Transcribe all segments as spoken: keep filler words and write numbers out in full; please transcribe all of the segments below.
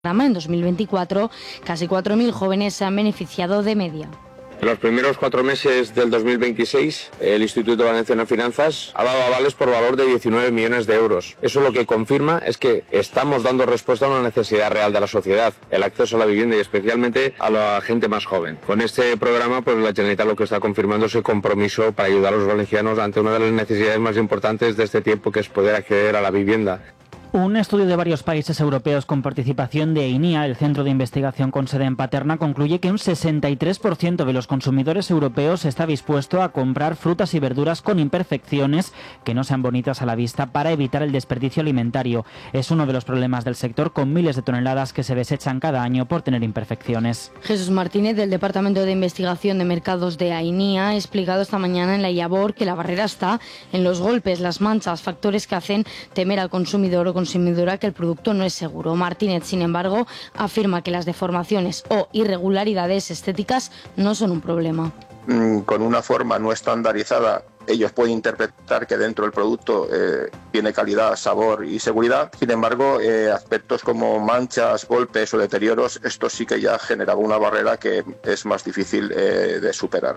En dos mil veinticuatro, casi cuatro mil jóvenes se han beneficiado de media. En los primeros cuatro meses del dos mil veintiséis, el Instituto Valenciano de Finanzas ha dado avales por valor de diecinueve millones de euros. Eso lo que confirma es que estamos dando respuesta a una necesidad real de la sociedad, el acceso a la vivienda y especialmente a la gente más joven. Con este programa, pues la Generalitat lo que está confirmando es el compromiso para ayudar a los valencianos ante una de las necesidades más importantes de este tiempo, que es poder acceder a la vivienda. Un estudio de varios países europeos con participación de EINIA, el Centro de Investigación con sede en Paterna, concluye que un sesenta y tres por ciento de los consumidores europeos está dispuesto a comprar frutas y verduras con imperfecciones que no sean bonitas a la vista para evitar el desperdicio alimentario. Es uno de los problemas del sector, con miles de toneladas que se desechan cada año por tener imperfecciones. Jesús Martínez, del Departamento de Investigación de Mercados de EINIA, ha explicado esta mañana en la IABOR que la barrera está en los golpes, las manchas, factores que hacen temer al consumidor o consumidora que el producto no es seguro. Martínez, sin embargo, afirma que las deformaciones o irregularidades estéticas no son un problema. Con una forma no estandarizada, ellos pueden interpretar que dentro del producto eh, tiene calidad, sabor y seguridad. Sin embargo, eh, aspectos como manchas, golpes o deterioros, esto sí que ya generaba una barrera que es más difícil eh, de superar.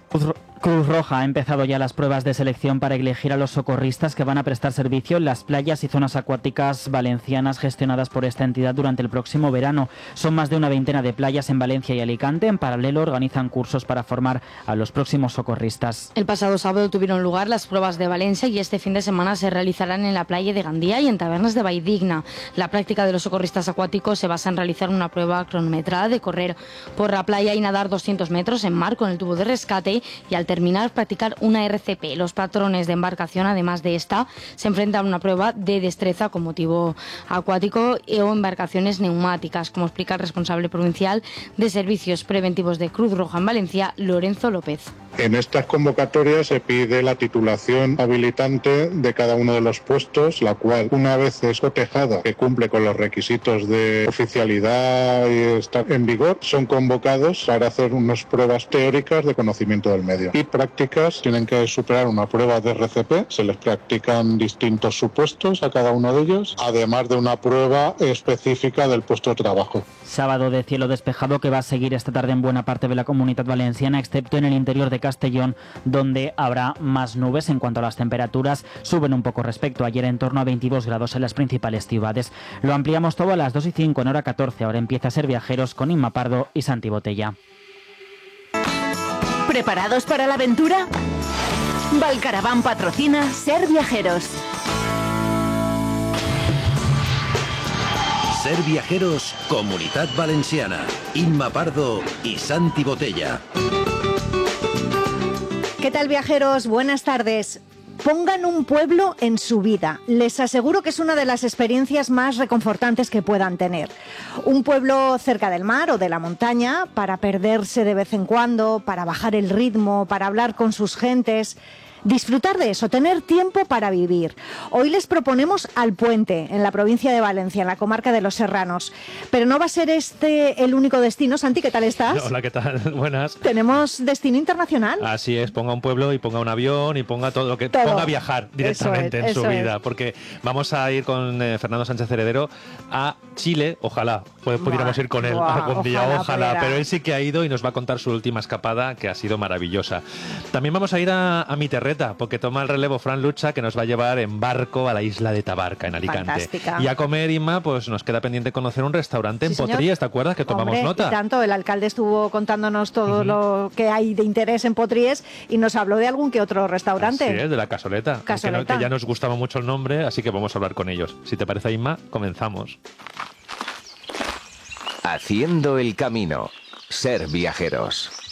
Cruz Roja ha empezado ya las pruebas de selección para elegir a los socorristas que van a prestar servicio en las playas y zonas acuáticas valencianas gestionadas por esta entidad durante el próximo verano. Son más de una veintena de playas en Valencia y Alicante. En paralelo organizan cursos para formar a los próximos socorristas. El pasado sábado tuvieron lugar las pruebas de Valencia y este fin de semana se realizarán en la playa de Gandía y en tabernas de Valldigna. La práctica de los socorristas acuáticos se basa en realizar una prueba cronometrada de correr por la playa y nadar doscientos metros en mar con el tubo de rescate y al terminar practicar una R C P. Los patrones de embarcación, además de esta, se enfrentan a una prueba de destreza con motivo acuático o embarcaciones neumáticas, como explica el responsable provincial de Servicios Preventivos de Cruz Roja en Valencia, Lorenzo López. En estas convocatorias se pide la titulación habilitante de cada uno de los puestos, la cual, una vez es cotejada, que cumple con los requisitos de oficialidad y estar en vigor, son convocados para hacer unas pruebas teóricas de conocimiento del medio. Y prácticas, tienen que superar una prueba de R C P, se les practican distintos supuestos a cada uno de ellos, además de una prueba específica del puesto de trabajo. Sábado de cielo despejado que va a seguir esta tarde en buena parte de la Comunidad Valenciana, excepto en el interior de Castellón, donde habrá más nubes. En cuanto a las temperaturas, suben un poco respecto a ayer, en torno a veintidós grados en las principales ciudades. Lo ampliamos todo a las dos y cinco, en hora catorce. Ahora empieza a Ser Viajeros con Inma Pardo y Santi Botella. ¿Preparados para la aventura? Valcaravan patrocina Ser Viajeros. Ser Viajeros, Comunidad Valenciana. Inma Pardo y Santi Botella. ¿Qué tal, viajeros? Buenas tardes. Pongan un pueblo en su vida. Les aseguro que es una de las experiencias más reconfortantes que puedan tener. Un pueblo cerca del mar o de la montaña, para perderse de vez en cuando, para bajar el ritmo, para hablar con sus gentes. Disfrutar de eso, tener tiempo para vivir. Hoy les proponemos Alpuente, en la provincia de Valencia, en la comarca de Los Serranos. Pero no va a ser este el único destino. Santi, ¿qué tal estás? Hola, ¿qué tal? Buenas. ¿Tenemos destino internacional? Así es, ponga un pueblo y ponga un avión y ponga todo lo que... Todo. Ponga a viajar directamente Eso es, en su eso vida. es. Porque vamos a ir con eh, Fernando Sánchez Heredero a Chile, ojalá. Pues pudiéramos ir con él Buah, algún día, ojalá ojalá. pudiera. Pero él sí que ha ido y nos va a contar su última escapada, que ha sido maravillosa. También vamos a ir a, a Miterreta, porque toma el relevo Fran Lucha, que nos va a llevar en barco a la isla de Tabarca, en Alicante. Fantástica. Y a comer, Inma, pues nos queda pendiente conocer un restaurante Sí, en señor. Potrías, ¿te acuerdas? Que tomamos Hombre, nota. y tanto, el alcalde estuvo contándonos todo uh-huh. lo que hay de interés en Potríes y nos habló de algún que otro restaurante. Sí, es de la Casoleta. Casoleta. Que, no, que ya nos gustaba mucho el nombre, así que vamos a hablar con ellos. Si te parece, Inma, comenzamos. Haciendo el camino. Ser Viajeros.